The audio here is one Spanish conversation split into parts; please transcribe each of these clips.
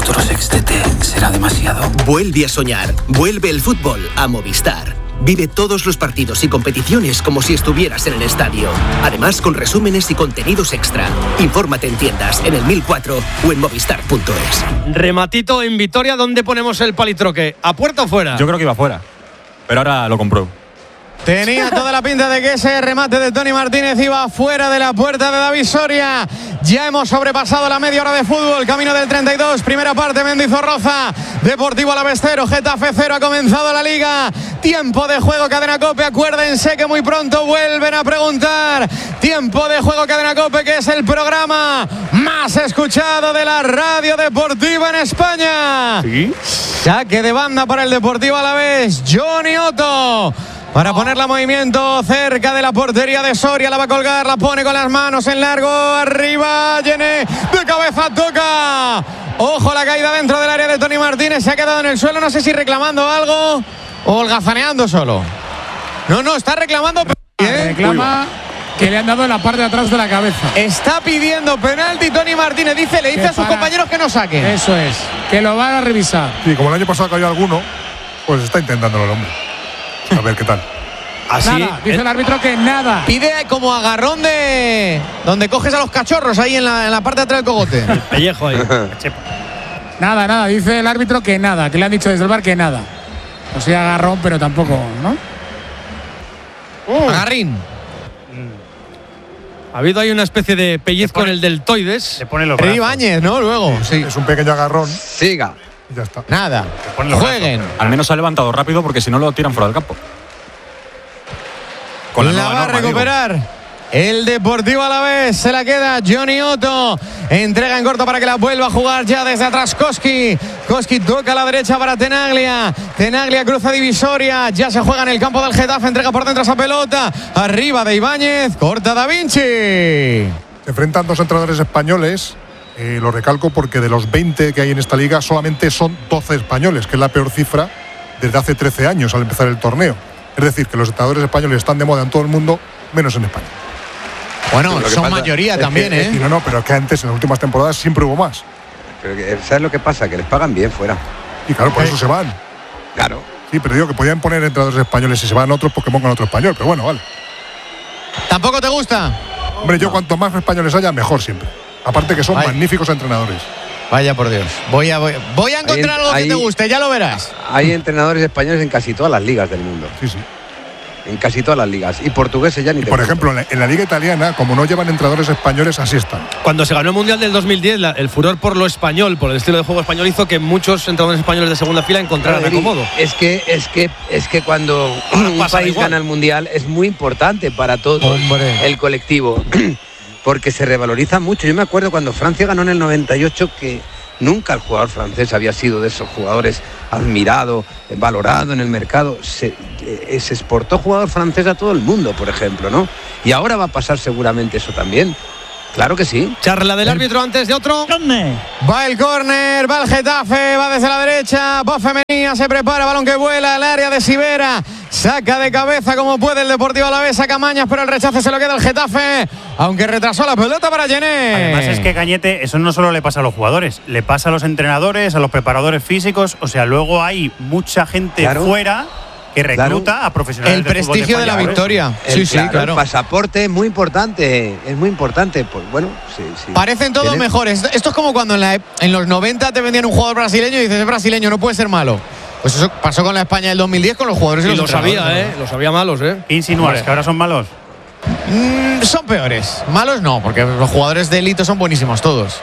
otro sextete será demasiado. Vuelve a soñar. Vuelve el fútbol a Movistar. Vive todos los partidos y competiciones como si estuvieras en el estadio. Además, con resúmenes y contenidos extra. Infórmate en tiendas, en el 1004 o en movistar.es. Rematito en Vitoria, ¿dónde ponemos el palitroque? ¿A puerta o fuera? Yo creo que iba fuera, pero ahora lo compró. Tenía toda la pinta de que ese remate de Tony Martínez iba fuera de la puerta de David Soria. Ya hemos sobrepasado la media hora de fútbol, camino del 32, primera parte, Mendizorroza, Deportivo Alavés 0, Getafe 0, ha comenzado la Liga. Tiempo de juego, Cadena COPE, acuérdense que muy pronto vuelven a preguntar. Tiempo de juego, Cadena COPE, que es el programa más escuchado de la radio deportiva en España. ¿Sí? Saque de banda para el Deportivo Alavés, Johnny Otto. Para ponerla en movimiento cerca de la portería de Soria, la va a colgar, la pone con las manos en largo, arriba, Llené, de cabeza, toca. Ojo la caída dentro del área de Tony Martínez, se ha quedado en el suelo, no sé si reclamando algo o holgazaneando solo. No, está reclamando. Reclama que le han dado en la parte de atrás de la cabeza. Está pidiendo penalti Tony Martínez, le dice a sus compañeros que no saquen. Eso es, que lo van a revisar. Sí, como el año pasado cayó alguno, pues está intentándolo el hombre. A ver qué tal. Así, nada, dice el árbitro que nada. Pide como agarrón de donde coges a los cachorros ahí en la parte de atrás del cogote. el pellejo ahí. Nada, dice el árbitro que nada, que le han dicho desde el bar que nada. O sea, agarrón, pero tampoco, ¿no? Agarrín. Ha habido ahí una especie de pellizco en el deltoides. Se pone los brazos. Ibáñez, ¿no? Luego. Sí. Es un pequeño agarrón. Siga. Y ya está. Nada. Jueguen. Al menos se ha levantado rápido porque si no lo tiran fuera del campo. Con la va a recuperar el Deportivo Alavés, se la queda Johnny Otto, entrega en corto para que la vuelva a jugar ya desde atrás Koski toca a la derecha para Tenaglia cruza divisoria, ya se juega en el campo del Getafe, entrega por dentro esa pelota, arriba de Ibáñez, corta Da Vinci. Se enfrentan dos entrenadores españoles, lo recalco porque de los 20 que hay en esta liga solamente son 12 españoles, que es la peor cifra desde hace 13 años al empezar el torneo. Es decir, que los entrenadores españoles están de moda en todo el mundo, menos en España. Bueno, son mayoría también, ¿eh? No, pero es que antes, en las últimas temporadas, siempre hubo más. Pero ¿sabes lo que pasa? Que les pagan bien fuera. Y claro, por eso se van. Claro. Sí, pero digo que podían poner entrenadores españoles y se van otros porque pongan otro español, pero bueno, vale. ¿Tampoco te gusta? Hombre, yo cuanto más españoles haya, mejor siempre. Aparte que son magníficos entrenadores. Vaya por Dios. Voy a encontrar algo que te guste, ya lo verás. Hay entrenadores españoles en casi todas las ligas del mundo. Sí. En casi todas las ligas. Y portugueses ya ni te Por ejemplo, en la liga italiana, como no llevan entrenadores españoles, así están. Cuando se ganó el Mundial del 2010, el furor por lo español, por el estilo de juego español, hizo que muchos entrenadores españoles de segunda fila encontraran acomodo. Es que cuando un país gana el Mundial es muy importante para todo el colectivo. Porque se revaloriza mucho. Yo me acuerdo cuando Francia ganó en el 98 que nunca el jugador francés había sido de esos jugadores admirado, valorado en el mercado. Se exportó jugador francés a todo el mundo, por ejemplo, ¿no? Y ahora va a pasar seguramente eso también. Claro que sí. Charla del árbitro antes de otro. Va el córner, va el Getafe, va desde la derecha, va femenina, se prepara, balón que vuela al área de Sivera. Saca de cabeza como puede el Deportivo Alavés, saca Mañas, pero el rechace se lo queda el Getafe, aunque retrasó la pelota para Llené. Además es que Cañete, eso no solo le pasa a los jugadores, le pasa a los entrenadores, a los preparadores físicos, o sea, luego hay mucha gente fuera que recluta a profesionales. El prestigio de la victoria. Sí, claro. El pasaporte es muy importante, Pues bueno, sí. Parecen todos mejores. Esto es como cuando en los 90 te vendían un jugador brasileño y dices, es brasileño, no puede ser malo. Pues eso pasó con la España del 2010 con los jugadores. Y lo sabía malos, ¿Qué insinúas? ¿Que ahora son malos? Son peores. Malos no, porque los jugadores de élite son buenísimos todos.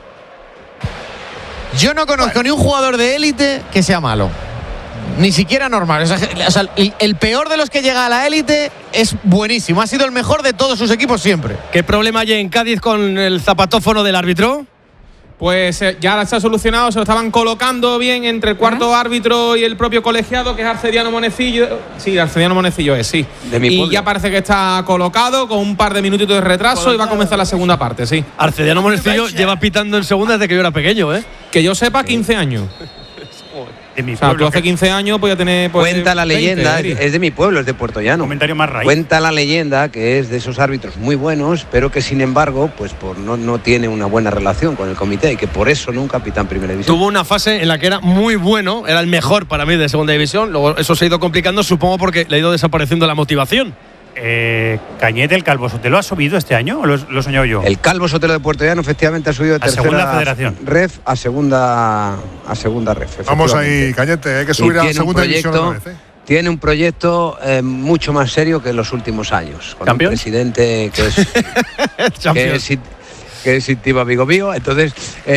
Yo no conozco ni un jugador de élite que sea malo. Ni siquiera normal. O sea, el peor de los que llega a la élite es buenísimo. Ha sido el mejor de todos sus equipos siempre. ¿Qué problema hay en Cádiz con el zapatófono del árbitro? Pues ya se ha solucionado, se lo estaban colocando bien entre el cuarto árbitro y el propio colegiado, que es Arcediano Monecillo. Sí, Arcediano Monecillo es, sí. Y ya parece que está colocado con un par de minutitos de retraso y va a comenzar la segunda parte, sí. Arcediano Monecillo lleva pitando en segunda desde que yo era pequeño, ¿eh? Que yo sepa, 15 años. De mi o sea, pueblo, tú hace 15 años podías tener. Cuenta la 20, leyenda, es de mi pueblo, es de Puerto Llano. Comentario más raíz. Cuenta la leyenda que es de esos árbitros muy buenos, pero que sin embargo, pues no tiene una buena relación con el comité y que por eso nunca pita en primera división. Tuvo una fase en la que era muy bueno, era el mejor para mí de segunda división. Luego eso se ha ido complicando, supongo porque le ha ido desapareciendo la motivación. Cañete, el Calvo Sotelo ha subido este año, ¿o lo he soñado yo? El Calvo Sotelo de Puerto Llano efectivamente ha subido de tercera segunda federación. ref a segunda ref. Vamos ahí, Cañete, hay que subir a la segunda división otra vez. Tiene un proyecto mucho más serio que en los últimos años. Con un presidente que es Intima amigo mío. Entonces,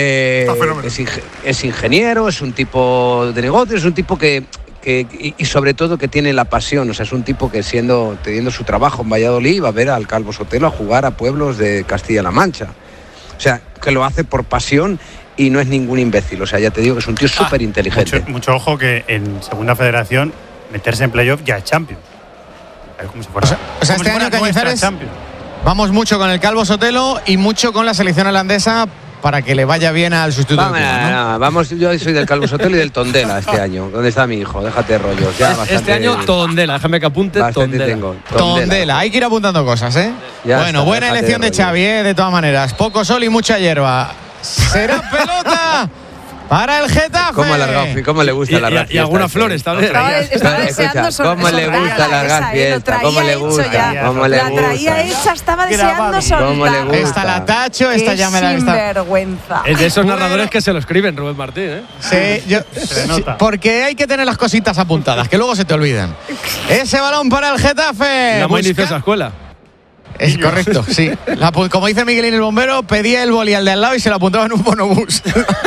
es ingeniero, es un tipo de negocio, es un tipo que y sobre todo que tiene la pasión. O sea, es un tipo que teniendo su trabajo en Valladolid, va a ver al Calvo Sotelo a jugar a pueblos de Castilla-La Mancha. O sea, que lo hace por pasión y no es ningún imbécil. O sea, ya te digo que es un tío súper inteligente. Mucho ojo que en segunda federación meterse en playoff ya es Champions. Como si fuera, o sea este año, Cañizares, vamos mucho con el Calvo Sotelo y mucho con la selección holandesa para que le vaya bien al sustituto. Vamos, yo soy del Calvo Sotelo y del Tondela este año. ¿Dónde está mi hijo? Déjate de rollos. Ya este año Tondela, déjame que apunte Tondela. Tondela, hay que ir apuntando cosas, ¿eh? Bueno, buena elección de Xavi, de todas maneras. Poco sol y mucha hierba. Será pelota para el Getafe. ¿Cómo le gusta alargar fiesta? Y algunas flores también. Estaba deseando ¿Cómo le gusta alargar fiesta? ¿Cómo le gusta? La traía hecha, estaba deseando soltar. Esta la tacho, esta ya me la está. Sinvergüenza. Es de esos narradores que se lo escriben, Rubén Martín, ¿eh? Sí, porque hay que tener las cositas apuntadas, que luego se te olvidan. Ese balón para el Getafe. No inició esa escuela. Es correcto, sí. Como dice Miguelín el bombero, pedía el boli al de al lado y se lo apuntaba en un bonobús.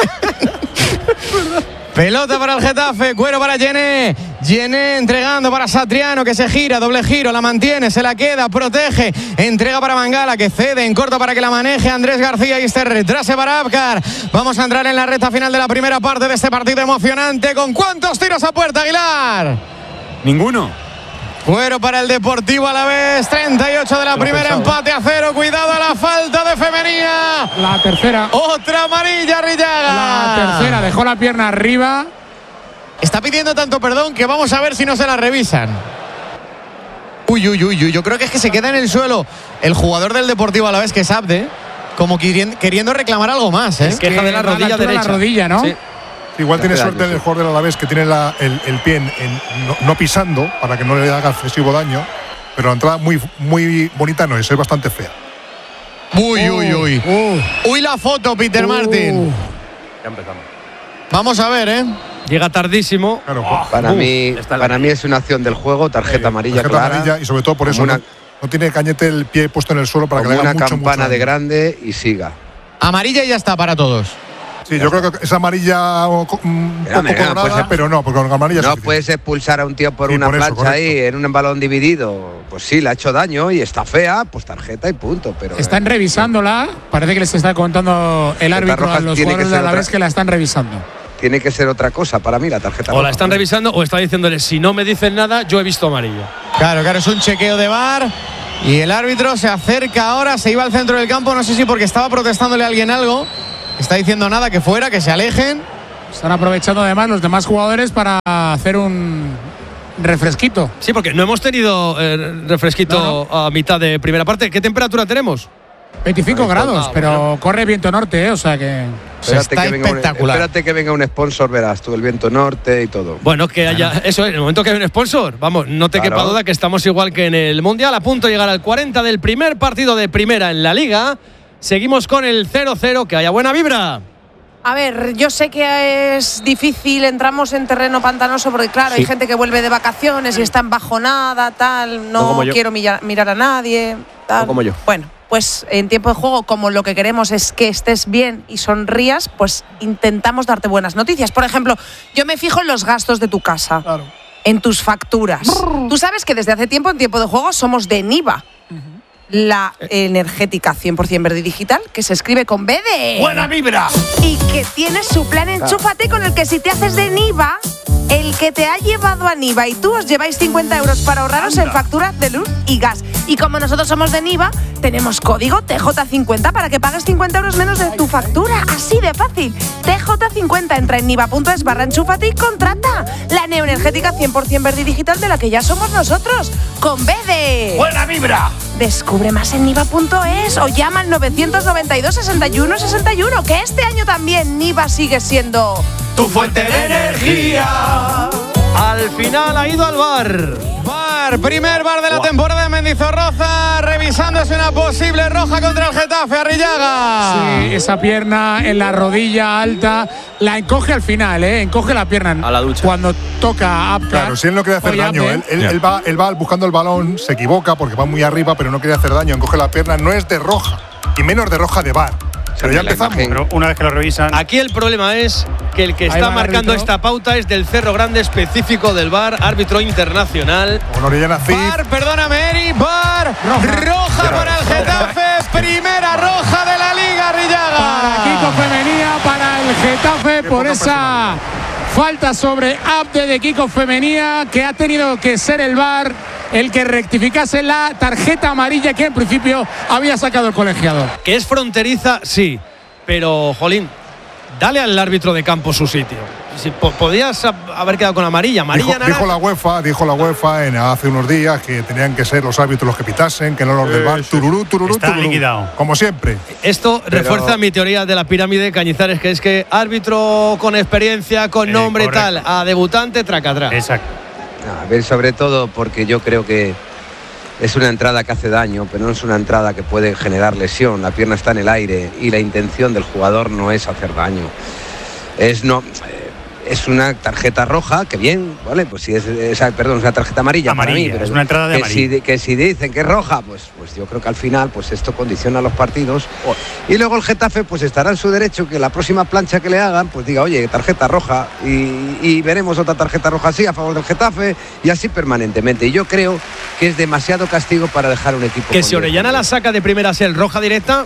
Pelota para el Getafe, Cuero para Yené. Yené entregando para Satriano, que se gira, doble giro, la mantiene, se la queda, protege, entrega para Mangala, que cede en corto para que la maneje Andrés García y este retrase para Abkar. Vamos a entrar en la recta final de la primera parte de este partido emocionante. ¿Con cuántos tiros a puerta, Aguilar? Ninguno. Cuero para el Deportivo Alavés, 38 de la primera, empate a 0. Cuidado a la falta de Femenía. La tercera. Otra amarilla, Arrillaga. La tercera, dejó la pierna arriba. Está pidiendo tanto perdón que vamos a ver si no se la revisan. Uy, yo creo que es que se queda en el suelo el jugador del Deportivo Alavés, que es Abde, como queriendo reclamar algo más, ¿eh? Es queja de la rodilla derecha. La rodilla, ¿no? Sí. Igual tiene suerte el jugador del Alavés, que tiene el pie no pisando para que no le haga excesivo daño, pero la entrada muy bonita no es bastante fea. Uy, la foto, Peter Martin. Ya empezamos. Vamos a ver, ¿eh? Llega tardísimo. Claro, para mí es una acción del juego, tarjeta amarilla clara. Y sobre todo por eso no tiene Cañete el pie puesto en el suelo para que le haga una campana de grande y siga. Amarilla y ya está para todos. Sí, yo creo que es amarilla un poco colorada, pero no, porque con amarilla no puedes expulsar a un tío por una plancha ahí en un balón dividido. Pues sí, le ha hecho daño y está fea, pues tarjeta y punto. Pero están revisándola, parece que les está contando el árbitro a los jugadores de Alavés que la están revisando. Tiene que ser otra cosa para mí la tarjeta. O la están revisando o está diciéndole, si no me dicen nada, yo he visto amarillo. Claro, es un chequeo de VAR. Y el árbitro se acerca ahora, se iba al centro del campo, no sé si porque estaba protestándole a alguien algo. Está diciendo nada, que fuera, que se alejen. Están aprovechando además los demás jugadores para hacer un refresquito. Sí, porque no hemos tenido refresquito a mitad de primera parte. ¿Qué temperatura tenemos? 25 grados, pero corre viento norte, o sea que está espectacular. Espérate que venga un sponsor, verás tú, el viento norte y todo. Bueno, que haya eso, en el momento que haya un sponsor, vamos, no te quepa duda que estamos igual que en el Mundial, a punto de llegar al 40 del primer partido de primera en la Liga. Seguimos con el 0-0, que haya buena vibra. A ver, yo sé que es difícil, entramos en terreno pantanoso porque claro, hay gente que vuelve de vacaciones y está embajonada, tal, no quiero mirar a nadie, tal. No como yo. Bueno, pues en tiempo de juego, como lo que queremos es que estés bien y sonrías, pues intentamos darte buenas noticias. Por ejemplo, yo me fijo en los gastos de tu casa, en tus facturas. Tú sabes que desde hace tiempo, en tiempo de juego, somos de Niva. La energética 100% verde y digital, que se escribe con B de... ¡Buena vibra! Y que tiene su plan Enchúfate, con el que si te haces de Niva, el que te ha llevado a Niva y tú os lleváis 50 euros para ahorraros en facturas de luz y gas. Y como nosotros somos de Niva, tenemos código TJ50 para que pagues 50 euros menos de tu factura. Así de fácil. TJ50, entra en niva.es/enchúfate y contrata la neoenergética 100% verde y digital de la que ya somos nosotros. Con B de... ¡Buena vibra! Descubre más en niva.es o llama al 992 61 61, que este año también Niva sigue siendo tu fuente de energía. Al final ha ido al bar. Primer bar de la temporada de Mendizorroza, revisándose una posible roja contra el Getafe. Arrillaga. Sí, esa pierna en la rodilla alta la encoge al final, encoge la pierna a la ducha cuando toca Aptar. Claro, si él no quiere hacer daño, él va buscando el balón, se equivoca porque va muy arriba, pero no quiere hacer daño, encoge la pierna, no es de roja, y menos de roja de bar. Pero ya empezamos. Pero una vez que lo revisan. Aquí el problema es que el que está marcando esta pauta es del Cerro Grande, específico del VAR, árbitro internacional. VAR, perdóname, Eri, VAR, roja para el Getafe, primera roja de la Liga, Arrillaga. Para Kiko Femenía, para el Getafe, por esa falta sobre Abde de Kiko Femenía, que ha tenido que ser el VAR el que rectificase la tarjeta amarilla que en principio había sacado el colegiado. Que es fronteriza, sí, pero, jolín, dale al árbitro de campo su sitio. Si podías haber quedado con amarilla. Dijo la UEFA hace unos días que tenían que ser los árbitros los que pitasen, que no los del VAR. Tururú. Está liquidado. Como siempre. Esto refuerza mi teoría de la pirámide de Cañizares, que es que árbitro con experiencia, con nombre y tal, a debutante, traca atrás. Exacto. A ver, sobre todo porque yo creo que es una entrada que hace daño, pero no es una entrada que puede generar lesión. La pierna está en el aire y la intención del jugador no es hacer daño. Es una tarjeta roja, que bien, vale, pues si es una tarjeta amarilla para mí, pero es una entrada de amarilla. Que si dicen que es roja, pues yo creo que al final pues esto condiciona los partidos. Y luego el Getafe pues estará en su derecho que la próxima plancha que le hagan pues diga, oye, tarjeta roja, y veremos otra tarjeta roja así a favor del Getafe, y así permanentemente. Y yo creo que es demasiado castigo para dejar un equipo. Que si Orellana la saca de primera ser roja directa,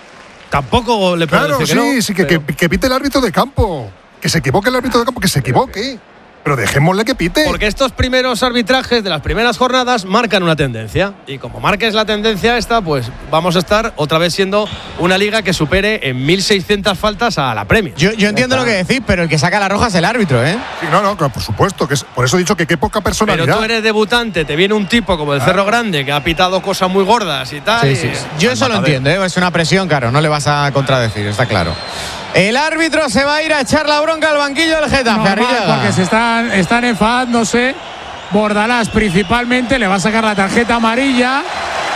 tampoco le puedo decir que pite el árbitro de campo. Que se equivoque el árbitro de campo, que se equivoque. Pero dejémosle que pite. Porque estos primeros arbitrajes de las primeras jornadas marcan una tendencia. Y como marques la tendencia esta, pues vamos a estar otra vez siendo una liga que supere en 1.600 faltas a la Premier. Yo entiendo lo que decís, pero el que saca la roja es el árbitro, ¿eh? Sí, no, por supuesto. Por eso he dicho que qué poca personalidad. Pero tú eres debutante, te viene un tipo como el Cerro Grande que ha pitado cosas muy gordas y tal. Sí. Yo eso lo entiendo, ¿eh? Es una presión, claro, no le vas a contradecir, está claro. El árbitro se va a ir a echar la bronca al banquillo del Getafe. Porque se están enfadándose. Bordalás principalmente le va a sacar la tarjeta amarilla.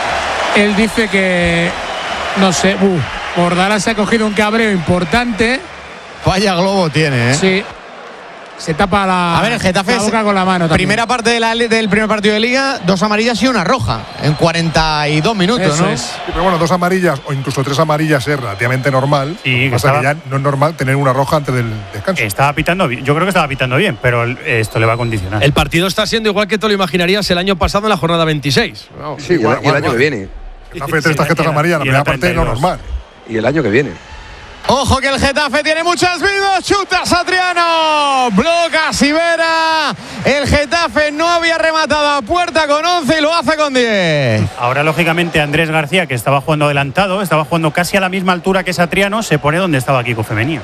Él dice que no sé. Bordalás se ha cogido un cabreo importante. Vaya globo tiene, ¿eh? Sí. Se tapa el Getafe la boca con la mano. Primera parte del primer partido de Liga, 2 amarillas y una roja en 42 minutos, eso ¿no? Es. Sí, pero bueno, 2 amarillas o incluso 3 amarillas es relativamente normal. Sí, hasta que ya no es normal tener una roja antes del descanso. Estaba pitando bien. Yo creo que estaba pitando bien, pero esto le va a condicionar. El partido está siendo igual que tú lo imaginarías el año pasado en la jornada 26. Sí, y el año que viene. Getafe 3 tarjetas amarillas, la primera parte no normal. Y el año que viene. Ojo que el Getafe tiene muchas vidas. Chuta Satriano. Bloca Sivera. El Getafe no había rematado a puerta con 11 y lo hace con 10. Ahora, lógicamente, Andrés García, que estaba jugando adelantado, estaba jugando casi a la misma altura que Satriano, se pone donde estaba Kiko Femenía.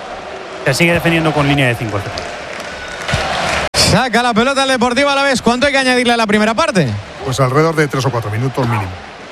Se sigue defendiendo con línea de 5. Saca la pelota el Deportivo Alavés. ¿Cuánto hay que añadirle a la primera parte? Pues alrededor de 3 o 4 minutos mínimo.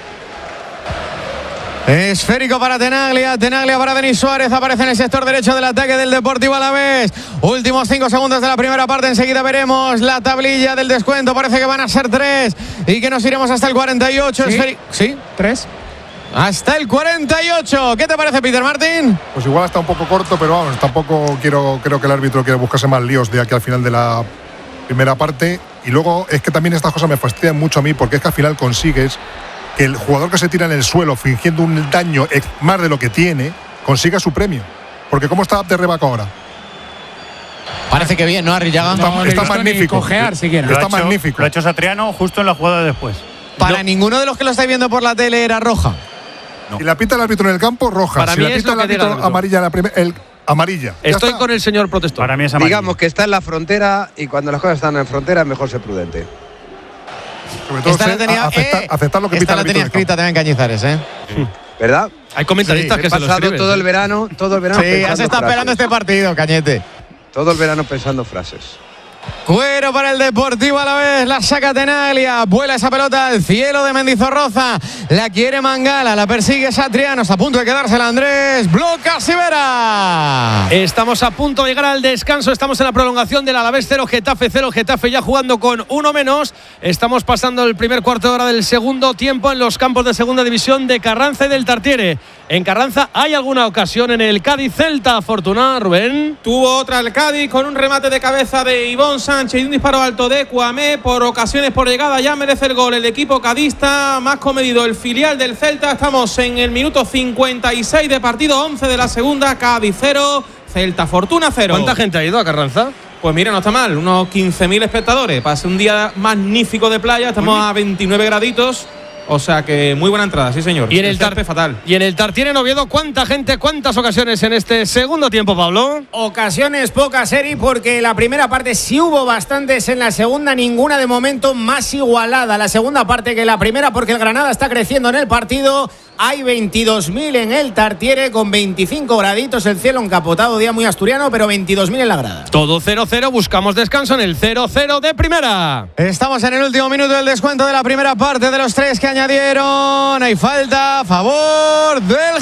Esférico para Tenaglia para Denis Suárez, aparece en el sector derecho del ataque del Deportivo Alavés. Últimos 5 segundos de la primera parte, enseguida veremos la tablilla del descuento, parece que van a ser 3 y que nos iremos hasta el 48. ¿Sí? 3. Hasta el 48. ¿Qué te parece, Peter Martin? Pues igual está un poco corto, pero vamos, tampoco creo que el árbitro quiere buscarse más líos de aquí al final de la primera parte. Y luego es que también estas cosas me fastidian mucho a mí, porque es que al final consigues que el jugador que se tira en el suelo fingiendo un daño más de lo que tiene consiga su premio. Porque ¿cómo está Abde Rebaco ahora? Parece que bien, ¿no, Arrillaga? Está magnífico. Cojear, siquiera. Está magnífico. Lo ha hecho Satriano justo en la jugada de después. Para ninguno de los que lo estáis viendo por la tele era roja. Si la pita el árbitro en el campo, roja. Para si mí la es pita lo el que árbitro diga el amarilla, Amarilla. Estoy con el señor protector. Para mí es amarilla. Digamos que está en la frontera y cuando las cosas están en frontera es mejor ser prudente. Sobre todo aceptar lo que pita el árbitro. Esta la tenía escrita también Cañizares, ¿Verdad? Hay comentaristas que se lo escriben. Todo el verano sí, ya se está esperando este partido, Cañete. Todo el verano pensando frases. Cuero para el Deportivo Alavés, la saca Tenaglia, vuela esa pelota al cielo de Mendizorroza, la quiere Mangala, la persigue Satriano, está a punto de quedársela Andrés, bloca Sivera. Estamos a punto de llegar al descanso, estamos en la prolongación del Alavés 0, Getafe 0, Getafe ya jugando con uno menos, estamos pasando el primer cuarto de hora del segundo tiempo en los campos de segunda división de Carranza y del Tartiere. En Carranza hay alguna ocasión en el Cádiz-Celta, Fortuna, Rubén. Tuvo otra el Cádiz con un remate de cabeza de Ivón Sánchez y un disparo alto de Cuamé. Por ocasiones, por llegada, ya merece el gol el equipo cadista. Más comedido el filial del Celta. Estamos en el minuto 56 de partido, 11 de la segunda. Cádiz 0, Celta Fortuna 0. ¿Cuánta gente ha ido a Carranza? Pues mira, no está mal, unos 15.000 espectadores. Para ser un día magnífico de playa, estamos a 29 graditos. O sea que muy buena entrada, sí señor. Y en el fatal. Y en el Tartiere en Oviedo, ¿cuánta gente, cuántas ocasiones en este segundo tiempo, Pablo? Ocasiones pocas, Eri, porque la primera parte sí hubo bastantes, en la segunda ninguna, de momento más igualada la segunda parte que la primera, porque el Granada está creciendo en el partido. Hay 22.000 en el Tartiere con 25 graditos, el cielo encapotado, día muy asturiano, pero 22.000 en la grada. Todo 0-0, buscamos descanso en el 0-0 de primera. Estamos en el último minuto del descuento de la primera parte, de los 3 que añadieron. Hay falta a favor del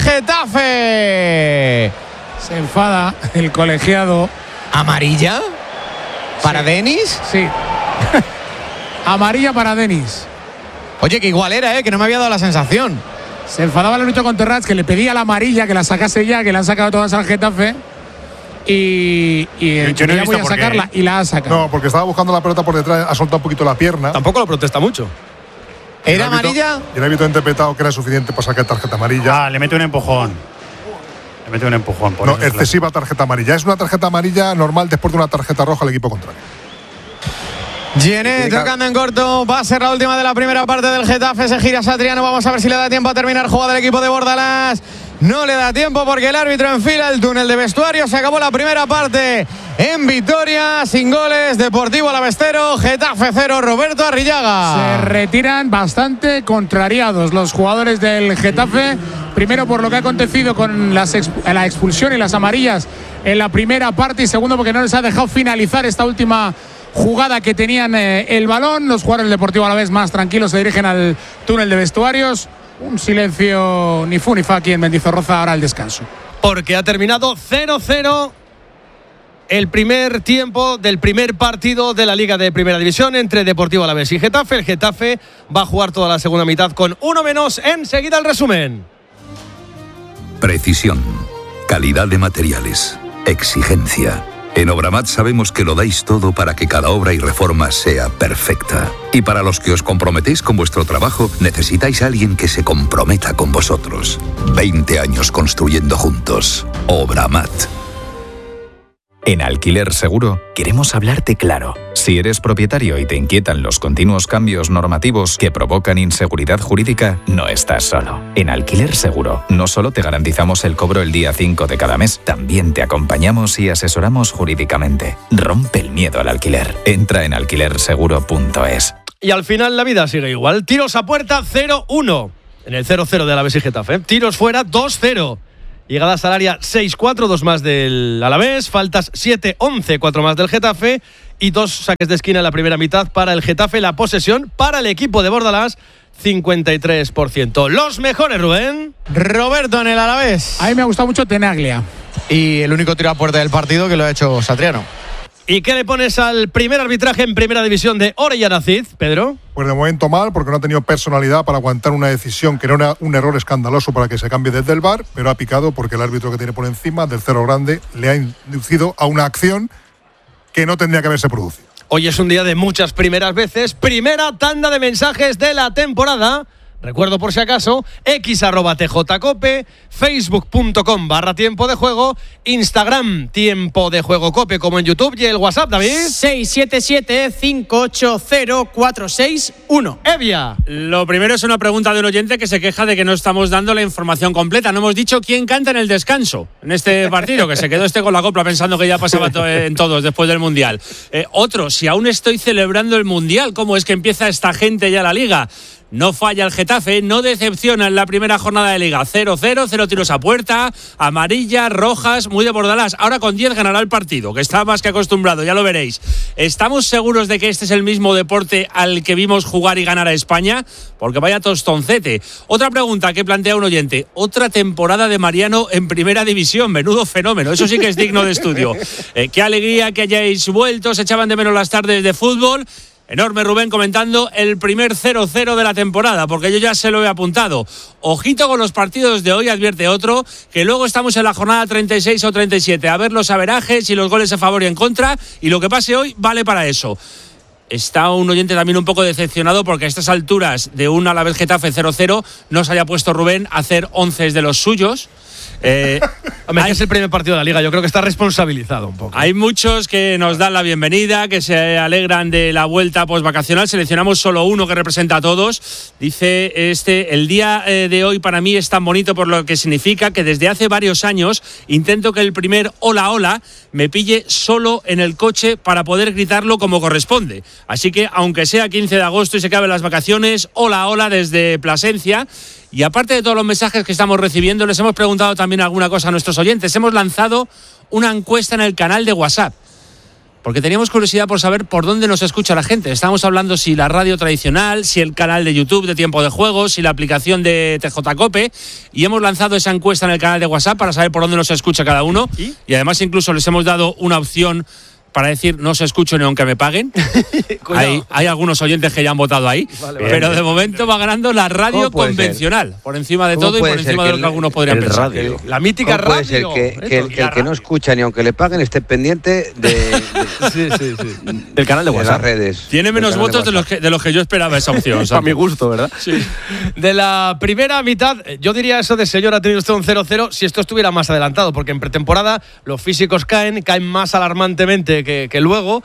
Getafe. Se enfada el colegiado. ¿Amarilla? ¿Para Denis? Sí. Amarilla para Denis. Oye, que igual era, que no me había dado la sensación. Se enfadaba el árbitro con Terrats, que le pedía la amarilla, que la sacase ya, que la han sacado todas al Getafe. Y yo no he voy a sacarla y la ha sacado. No, porque estaba buscando la pelota por detrás, ha soltado un poquito la pierna. Tampoco lo protesta mucho. ¿Era amarilla? Y el árbitro ha interpretado que era suficiente para sacar tarjeta amarilla. Le mete un empujón. Por no, excesiva tarjeta amarilla. Es una tarjeta amarilla normal después de una tarjeta roja al equipo contrario. Gené tocando en corto, va a ser la última de la primera parte del Getafe, se gira Satriano, vamos a ver si le da tiempo a terminar jugada del equipo de Bordalás. No le da tiempo porque el árbitro enfila el túnel de vestuario. Se acabó la primera parte en victoria, sin goles. Deportivo Alavés 0, Getafe 0, Roberto Arrillaga. Se retiran bastante contrariados los jugadores del Getafe. Primero por lo que ha acontecido con la expulsión y las amarillas en la primera parte. Y segundo porque no les ha dejado finalizar esta última jugada que tenían el balón. Los jugadores del Deportivo Alavés más tranquilos se dirigen al túnel de vestuarios. Un silencio ni fu ni fa aquí en Mendizorroza, ahora al descanso. Porque ha terminado 0-0 el primer tiempo del primer partido de la Liga de Primera División entre Deportivo Alavés y Getafe. El Getafe va a jugar toda la segunda mitad con uno menos. Enseguida el resumen. Precisión, calidad de materiales, exigencia. En Obramat sabemos que lo dais todo para que cada obra y reforma sea perfecta. Y para los que os comprometéis con vuestro trabajo, necesitáis a alguien que se comprometa con vosotros. 20 años construyendo juntos. Obramat. En Alquiler Seguro queremos hablarte claro. Si eres propietario y te inquietan los continuos cambios normativos que provocan inseguridad jurídica, no estás solo. En Alquiler Seguro no solo te garantizamos el cobro el día 5 de cada mes, también te acompañamos y asesoramos jurídicamente. Rompe el miedo al alquiler. Entra en alquilerseguro.es. Y al final la vida sigue igual. Tiros a puerta 0-1 en el 0-0 de Alavés y Getafe. Tiros fuera 2-0. Llegadas al área 6-4, 2 más del Alavés, faltas 7-11, 4 más del Getafe y 2 saques de esquina en la primera mitad para el Getafe. La posesión para el equipo de Bordalás, 53%. Los mejores, Rubén. Roberto en el Alavés. A mí me ha gustado mucho Tenaglia. Y el único tiro a puerta del partido que lo ha hecho Satriano. ¿Y qué le pones al primer arbitraje en primera división de Orellana Cid, Pedro? Pues de momento mal, porque no ha tenido personalidad para aguantar una decisión que no era un error escandaloso para que se cambie desde el VAR, pero ha picado porque el árbitro que tiene por encima del cero grande le ha inducido a una acción que no tendría que haberse producido. Hoy es un día de muchas primeras veces. Primera tanda de mensajes de la temporada. Recuerdo por si acaso, x@tjcope, facebook.com/tiempo de juego, Instagram tiempo de juego cope como en YouTube y el WhatsApp, David. 677-580-461. Evia. Lo primero es una pregunta de un oyente que se queja de que no estamos dando la información completa. No hemos dicho quién canta en el descanso en este partido, que se quedó con la copla pensando que ya pasaba en todos después del Mundial. Otro, si aún estoy celebrando el Mundial, ¿cómo es que empieza esta gente ya la Liga? No falla el Getafe, no decepciona en la primera jornada de Liga. 0-0, 0 tiros a puerta, amarillas, rojas, muy de Bordalás. Ahora con 10 ganará el partido, que está más que acostumbrado, ya lo veréis. ¿Estamos seguros de que este es el mismo deporte al que vimos jugar y ganar a España? Porque vaya tostoncete. Otra pregunta que plantea un oyente. Otra temporada de Mariano en primera división. Menudo fenómeno. Eso sí que es digno de estudio. Qué alegría que hayáis vuelto. Se echaban de menos las tardes de fútbol. Enorme Rubén comentando el primer 0-0 de la temporada, porque yo ya se lo he apuntado. Ojito con los partidos de hoy, advierte otro, que luego estamos en la jornada 36 o 37, a ver los averajes y los goles a favor y en contra, y lo que pase hoy vale para eso. Está un oyente también un poco decepcionado porque a estas alturas de un Alavés Getafe 0-0 no se haya puesto Rubén a hacer 11 de los suyos. Hombre, es el primer partido de la Liga, yo creo que está responsabilizado un poco. Hay muchos que nos dan la bienvenida, que se alegran de la vuelta postvacacional. Seleccionamos solo uno que representa a todos. Dice el día de hoy para mí es tan bonito por lo que significa que desde hace varios años intento que el primer hola hola me pille solo en el coche para poder gritarlo como corresponde. Así que aunque sea 15 de agosto y se acaben las vacaciones, hola hola desde Plasencia. Y aparte de todos los mensajes que estamos recibiendo, les hemos preguntado también alguna cosa a nuestros oyentes. Hemos lanzado una encuesta en el canal de WhatsApp, porque teníamos curiosidad por saber por dónde nos escucha la gente. Estamos hablando si la radio tradicional, si el canal de YouTube de Tiempo de Juego, si la aplicación de TJCope, y hemos lanzado esa encuesta en el canal de WhatsApp para saber por dónde nos escucha cada uno. Y además incluso les hemos dado una opción para decir no se escucho ni aunque me paguen. hay algunos oyentes que ya han votado ahí, pero de momento va ganando la radio convencional, por encima de todo y por encima de lo que algunos podrían pensar. La mítica radio. Puede ser que el que no escucha ni aunque le paguen esté pendiente del canal de WhatsApp. Las redes. Tiene menos votos de los que yo esperaba esa opción. A mi gusto, ¿verdad? Sí. De la primera mitad, yo diría eso de señor, ha tenido usted un 0-0 si esto estuviera más adelantado, porque en pretemporada los físicos caen más alarmantemente que luego.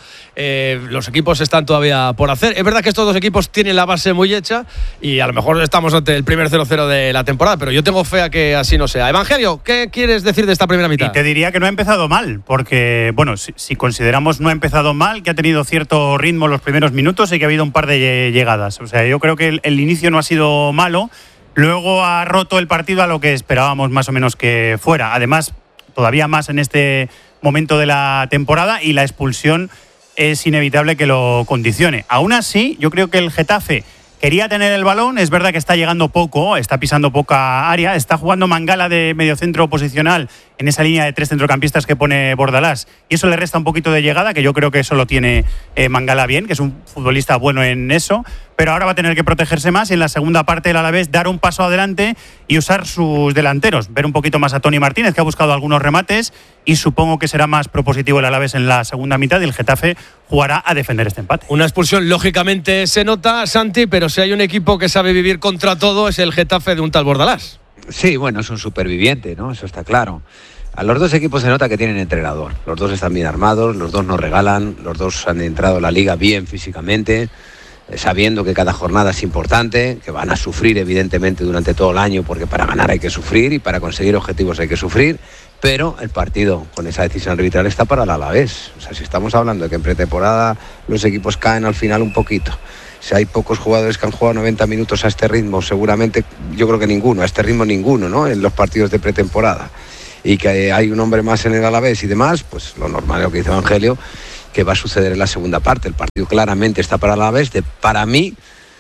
Los equipos están todavía por hacer. Es verdad que estos dos equipos tienen la base muy hecha y a lo mejor estamos ante el primer 0-0 de la temporada, pero yo tengo fe a que así no sea. Evangelio, ¿qué quieres decir de esta primera mitad? Y te diría que no ha empezado mal, porque, bueno, si consideramos no ha empezado mal, que ha tenido cierto ritmo los primeros minutos y que ha habido un par de llegadas. O sea, yo creo que el inicio no ha sido malo. Luego ha roto el partido a lo que esperábamos más o menos que fuera. Además, todavía más en este momento de la temporada, y la expulsión es inevitable que lo condicione. Aún así, yo creo que el Getafe quería tener el balón, es verdad que está llegando poco, está pisando poca área, está jugando Mangala de mediocentro posicional en esa línea de tres centrocampistas que pone Bordalás, y eso le resta un poquito de llegada, que yo creo que eso lo tiene Mangala bien, que es un futbolista bueno en eso, pero ahora va a tener que protegerse más y en la segunda parte del Alavés dar un paso adelante y usar sus delanteros, ver un poquito más a Tony Martínez, que ha buscado algunos remates, y supongo que será más propositivo el Alavés en la segunda mitad y el Getafe jugará a defender este empate. Una expulsión lógicamente se nota, Santi, pero si hay un equipo que sabe vivir contra todo es el Getafe de un tal Bordalás. Sí, bueno, es un superviviente, ¿no? Eso está claro. A los dos equipos se nota que tienen entrenador. Los dos están bien armados, los dos no regalan, los dos han entrado a la liga bien físicamente, sabiendo que cada jornada es importante, que van a sufrir evidentemente durante todo el año, porque para ganar hay que sufrir y para conseguir objetivos hay que sufrir, pero el partido con esa decisión arbitral está para el Alavés. O sea, si estamos hablando de que en pretemporada los equipos caen al final un poquito, si hay pocos jugadores que han jugado 90 minutos a este ritmo, seguramente, yo creo que ninguno, a este ritmo ninguno, ¿no?, en los partidos de pretemporada, y que hay un hombre más en el Alavés y demás, pues lo normal es lo que dice Evangelio, que va a suceder en la segunda parte. El partido claramente está para el Alavés, para mí,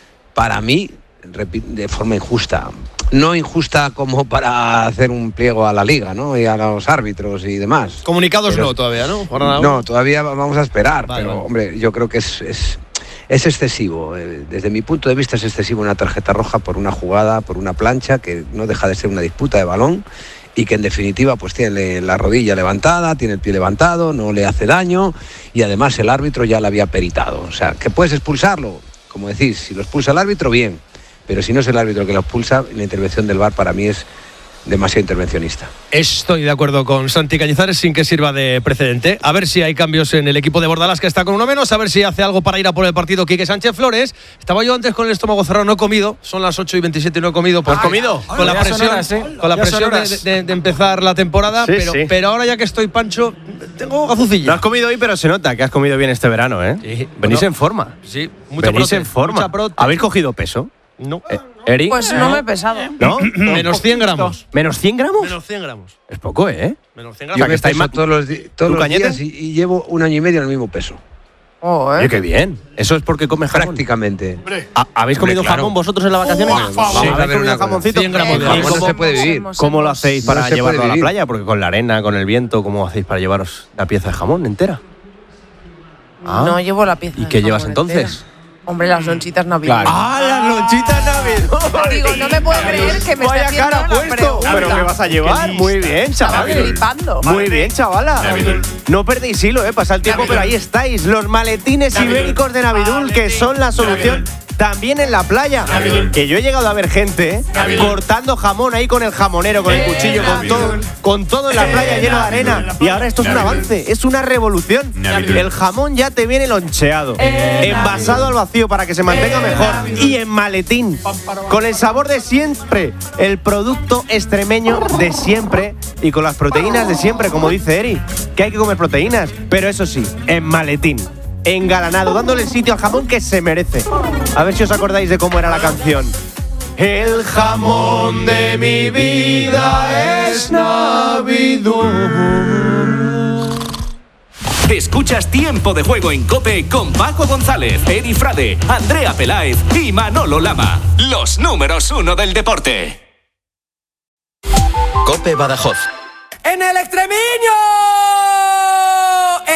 de forma injusta. No injusta como para hacer un pliego a la liga, ¿no?, y a los árbitros y demás. Comunicados pero, no, todavía, ¿no? No, todavía vamos a esperar, pero hombre, yo creo que es excesivo. Desde mi punto de vista es excesivo una tarjeta roja por una jugada, por una plancha, que no deja de ser una disputa de balón y que en definitiva pues tiene la rodilla levantada, tiene el pie levantado, no le hace daño y además el árbitro ya la había peritado. O sea, que puedes expulsarlo, como decís, si lo expulsa el árbitro, bien, pero si no es el árbitro que lo expulsa, la intervención del VAR para mí es demasiado intervencionista. Estoy de acuerdo con Santi Cañizares sin que sirva de precedente. A ver si hay cambios en el equipo de Bordalás, que está con uno menos, a ver si hace algo para ir a por el partido Quique Sánchez Flores. Estaba yo antes con el estómago cerrado, no he comido, son las 8:27 y no he comido. ¿Has comido? Con la presión, de empezar la temporada, sí. Pero ahora ya que estoy pancho, tengo gazucilla. No has comido hoy, pero se nota que has comido bien este verano, ¿eh? Sí. Venís en forma. Sí, venís en forma. ¿Habéis cogido peso? No. ¿Eri? Pues no me he pesado. ¿No? Menos 100 gramos. ¿Menos 100 gramos? Menos 100 gramos. Es poco, ¿eh? Menos 100 Yo gramos. me peso todos los días y llevo 1 año y medio en el mismo peso. Oye, qué bien. Eso es porque comes jamón. Prácticamente. ¿Habéis comido jamón vosotros en las vacaciones? Sí, ¿Habéis comido jamoncito? 100 gramos de jamón. No se puede vivir. ¿Cómo lo hacéis para No se llevarlo a puede la vivir. playa? Porque con la arena, con el viento, ¿cómo hacéis para llevaros la pieza de jamón entera? No llevo la pieza. ¿Y de qué llevas jamón entonces? entera. Hombre, las lonchitas navideñas. ¡Ah, las lonchitas navideñas! Digo, no me puedo creer que me esté Vaya haciendo cara la puesto. pregunta. ¿Pero qué vas a llevar? Muy bien, Estaba chaval. flipando. Muy bien, chavala. No perdéis hilo, pasa el tiempo, pero ahí estáis. Los maletines ibéricos de Navidul, que son la solución también en la playa. Que yo he llegado a ver gente cortando jamón ahí con el jamonero, con el cuchillo, con todo en la playa lleno de arena. Y ahora esto es un avance, es una revolución. El jamón ya te viene loncheado, envasado al vacío para que se mantenga mejor y en maletín, con el sabor de siempre, el producto extremeño de siempre y con las proteínas de siempre, como dice Eri, que hay que comer proteínas, pero eso sí, en maletín, engalanado, dándole el sitio al jamón que se merece. A ver si os acordáis de cómo era la canción. El jamón de mi vida es Navidul. Escuchas Tiempo de Juego en COPE con Paco González, Eri Frade, Andrea Peláez y Manolo Lama. Los números 1 del deporte. COPE Badajoz. ¡En el extremeño!